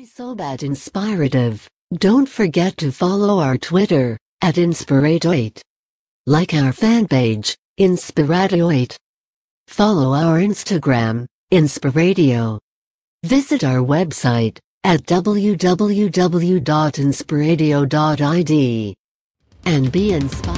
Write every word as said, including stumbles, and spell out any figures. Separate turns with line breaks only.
so bad inspirative. Don't forget to follow our Twitter, at Inspiradoit. Like our fan page, Inspiradoit. Follow our Instagram, Inspiradio. Visit our website, at w w w dot inspiradio dot i d. And be inspired.